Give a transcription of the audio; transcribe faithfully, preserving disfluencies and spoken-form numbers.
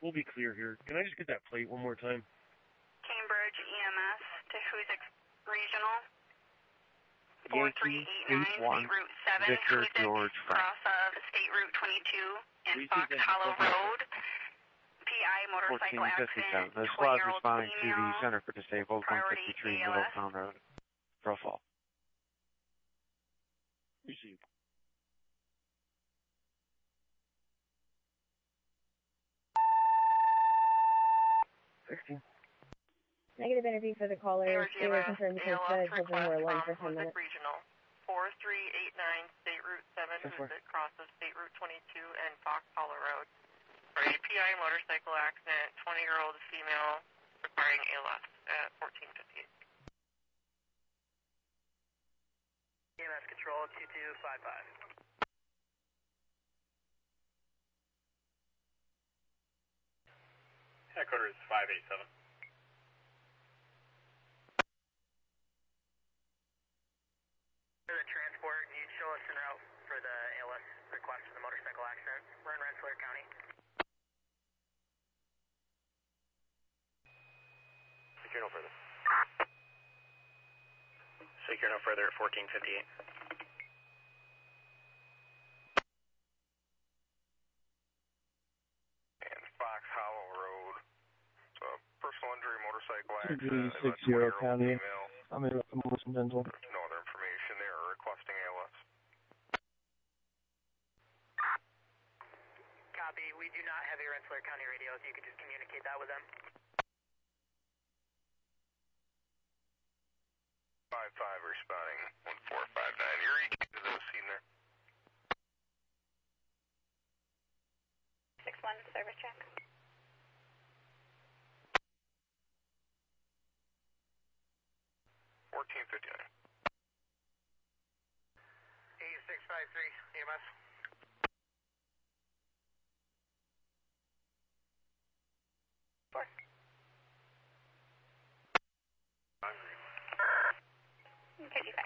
we'll be clear here. Can I just get that plate one more time? Cambridge E M S to Hoosick Regional. four three eight nine, State Route seven, Victor Hoosick, George cross of State Route twenty-two and Fox Hollow Road. P I motorcycle accident, The squad's twenty-year-old responding to the female, Center for Disabled, one fifty-three A L S. Middletown Road. Profile. Receive. sixteen. Negative interview for the caller. They were concerned because the children were alone for ten minutes. Regional. four three eight nine, State Route seven, Hoosick, cross of State Route twenty-two and Fox Hollow Road. For a P I motorcycle accident, twenty-year-old female requiring A L S at fourteen fifty-eight. E M S control two two five five. Headquarters five eight seven. For the transport, you show us en route for the A L S request for the motorcycle accident. We're in Rensselaer County. Secure no further. Secure no further at fourteen fifty-eight. And Fox Hollow Road. It's a personal injury motorcycle G accident. six zero County. I'm in with Dental. There's no other information. They are requesting A L S. Copy. We do not have a Rensselaer County radio, so you can just communicate that with them. five five responding one four five nine. Your E Q to the scene there. six one, service check. fourteen fifty-nine. eight six five three, E M S. Four. fifty-five.